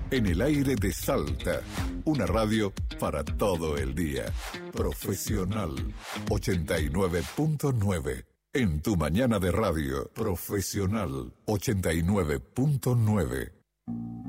En el aire de Salta, una radio para todo el día. Profesional 89.9. En tu mañana de radio, Profesional 89.9.